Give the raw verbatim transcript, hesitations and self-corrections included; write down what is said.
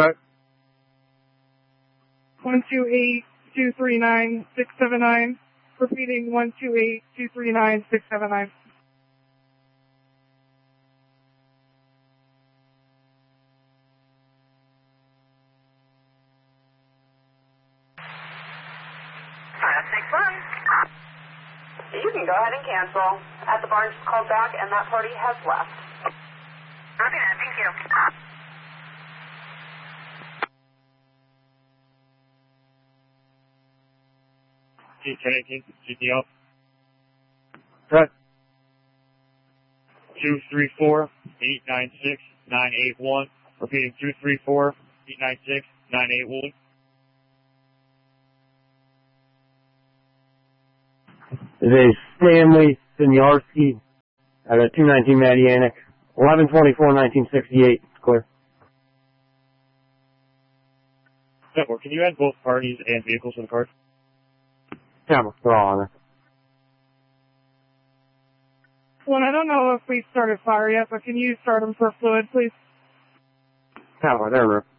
Cut. one two eight, two three nine, six seven nine. Repeating one two eight, two three nine, six seven nine. You can go ahead and cancel. At the bar just called back and that party has left. Copy that, thank you. G ten eighteen, G T L. Cut. two three four, eight nine six, nine eight one. Repeating two three four, eight nine six, nine eight one. It is Stanley Siniarski at a two nineteen Madianic, eleven twenty-four nineteen sixty-eight. Clear. Network, can you add both parties and vehicles to the card? Camera, they're all on there. Well, I don't know if we started fire yet, but can you start them for fluid, please? Camera, they're in room.